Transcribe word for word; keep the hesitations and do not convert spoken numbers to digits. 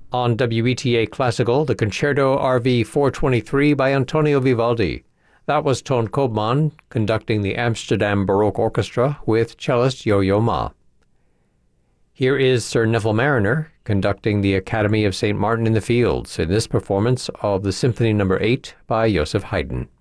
On W E T A Classical, the Concerto R V four twenty-three by Antonio Vivaldi. That was Toon Koopman conducting the Amsterdam Baroque Orchestra with cellist Yo-Yo Ma. Here is Sir Neville Marriner conducting the Academy of Saint Martin in the Fields in this performance of the Symphony Number eight by Joseph Haydn.